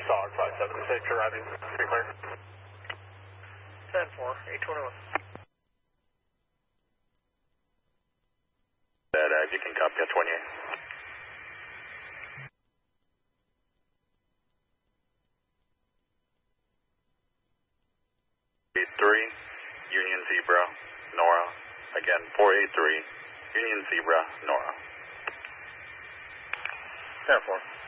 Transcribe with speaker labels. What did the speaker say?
Speaker 1: Solid 576, you're riding. Be clear.
Speaker 2: 10-4, 821.
Speaker 3: You can copy at 28. Three, Union Zebra, Nora. Again, 483, Union Zebra, Nora.
Speaker 2: 10-4.